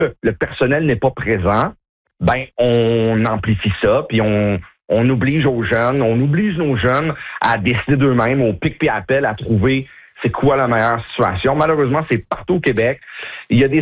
le personnel n'est pas présent, ben on amplifie ça, puis on oblige nos jeunes à décider d'eux-mêmes, au pic et appel, à trouver c'est quoi la meilleure situation. Malheureusement, c'est partout au Québec. Il y a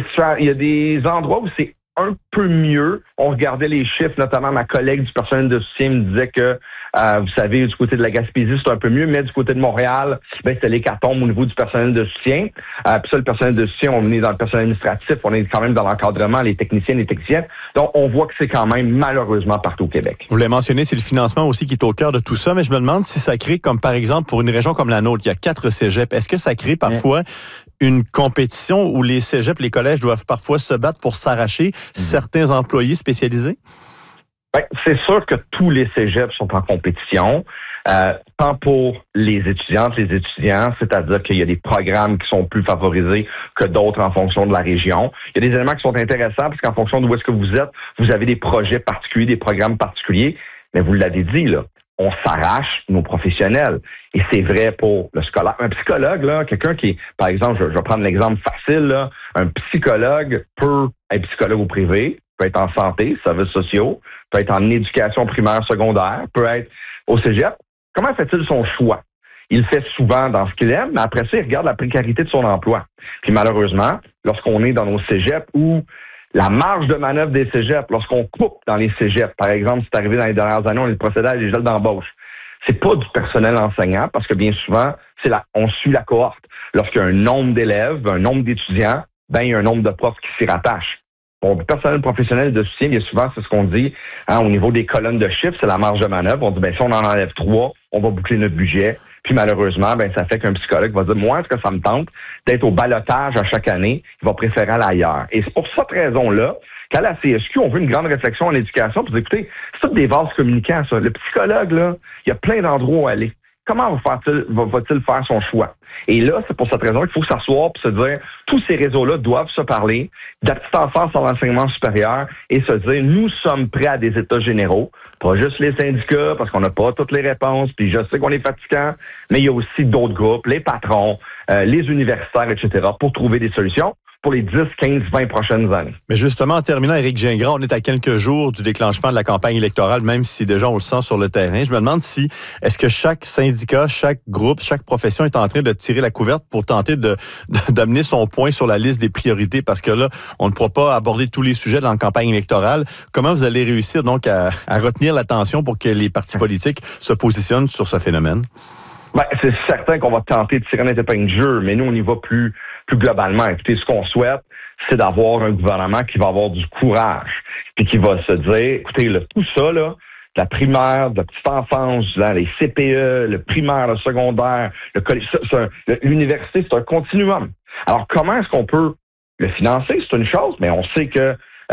des endroits où c'est un peu mieux. On regardait les chiffres, notamment ma collègue du personnel de soutien me disait que, vous savez, du côté de la Gaspésie, c'est un peu mieux, mais du côté de Montréal, ben c'était l'hécatombe au niveau du personnel de soutien. Puis ça, le personnel de soutien, on est dans le personnel administratif, on est quand même dans l'encadrement, les techniciens, les techniciennes. Donc, on voit que c'est quand même malheureusement partout au Québec. Vous l'avez mentionné, c'est le financement aussi qui est au cœur de tout ça, mais je me demande si ça crée, comme par exemple pour une région comme la nôtre, il y a 4 cégeps, est-ce que ça crée parfois une compétition où les cégeps, les collèges doivent parfois se battre pour s'arracher certains employés spécialisés? Ben, c'est sûr que tous les cégeps sont en compétition, tant pour les étudiantes, les étudiants, c'est-à-dire qu'il y a des programmes qui sont plus favorisés que d'autres en fonction de la région. Il y a des éléments qui sont intéressants parce qu'en fonction d'où est-ce que vous êtes, vous avez des projets particuliers, des programmes particuliers, mais vous l'avez dit, là, on s'arrache nos professionnels. Et c'est vrai pour le scolaire. Un psychologue, là, quelqu'un qui, par exemple, je vais prendre l'exemple facile, là, un psychologue peut être psychologue au privé, peut être en santé, services sociaux, peut être en éducation primaire, secondaire, peut être au cégep. Comment fait-il son choix? Il le fait souvent dans ce qu'il aime, mais après ça, il regarde la précarité de son emploi. Puis malheureusement, lorsqu'on est dans nos cégeps où la marge de manœuvre des cégeps, lorsqu'on coupe dans les cégeps, par exemple, c'est arrivé dans les dernières années, on est procédé à des gels d'embauche. C'est pas du personnel enseignant parce que bien souvent, on suit la cohorte. Lorsqu'il y a un nombre d'élèves, un nombre d'étudiants, ben il y a un nombre de profs qui s'y rattachent. Pour le personnel professionnel de soutien, bien souvent, c'est ce qu'on dit, au niveau des colonnes de chiffres, c'est la marge de manœuvre. On dit, ben si on en enlève 3, on va boucler notre budget. Puis malheureusement, ben ça fait qu'un psychologue va dire, moi, est-ce que ça me tente d'être au ballottage à chaque année? Il va préférer aller ailleurs. Et c'est pour cette raison-là qu'à la CSQ, on veut une grande réflexion en éducation. Puis écoutez, c'est tout des vases communicants, ça. Le psychologue, là, il y a plein d'endroits où aller. Comment va-t-il faire son choix? Et là, c'est pour cette raison qu'il faut s'asseoir et se dire, tous ces réseaux-là doivent se parler, de la petite enfance à l'enseignement supérieur, et se dire, nous sommes prêts à des états généraux, pas juste les syndicats, parce qu'on n'a pas toutes les réponses, puis je sais qu'on est fatigant, mais il y a aussi d'autres groupes, les patrons, les universitaires, etc., pour trouver des solutions pour les 10, 15, 20 prochaines années. Mais justement, en terminant, Éric Gingras, on est à quelques jours du déclenchement de la campagne électorale, même si déjà on le sent sur le terrain. Je me demande est-ce que chaque syndicat, chaque groupe, chaque profession est en train de tirer la couverte pour tenter d'amener son point sur la liste des priorités, parce que là, on ne pourra pas aborder tous les sujets dans la campagne électorale. Comment vous allez réussir donc à retenir l'attention pour que les partis politiques se positionnent sur ce phénomène? Ben, c'est certain qu'on va tenter de tirer notre épingle du jeu, mais nous, on y va plus globalement. Écoutez, ce qu'on souhaite, c'est d'avoir un gouvernement qui va avoir du courage, puis qui va se dire, écoutez, tout ça, là, de la primaire, de la petite enfance, là, les CPE, le primaire, le secondaire, le collège, l'université, c'est un continuum. Alors, comment est-ce qu'on peut le financer? C'est une chose, mais on sait que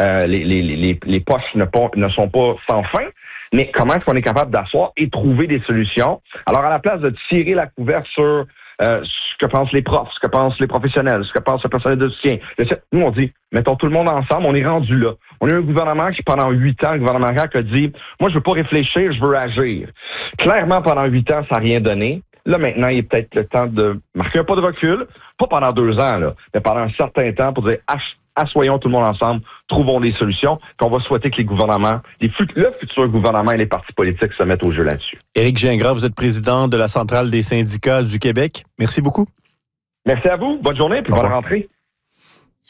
les poches ne sont pas sans fin. Mais comment est-ce qu'on est capable d'asseoir et trouver des solutions? Alors, à la place de tirer la couverte sur ce que pensent les profs, ce que pensent les professionnels, ce que pense le personnel de soutien, nous, on dit, mettons tout le monde ensemble, on est rendu là. On a un gouvernement qui, pendant 8 ans, le gouvernement CAQ a dit, moi, je veux pas réfléchir, je veux agir. Clairement, pendant 8 ans, ça n'a rien donné. Là, maintenant, il est peut-être le temps de marquer un pas de recul, pas pendant 2 ans, là, mais pendant un certain temps pour dire, assoyons tout le monde ensemble, trouvons des solutions, puis on va souhaiter que les gouvernements, le futur gouvernement et les partis politiques se mettent au jeu là-dessus. Éric Gingras, vous êtes président de la Centrale des syndicats du Québec. Merci beaucoup. Merci à vous. Bonne journée et bonne rentrée.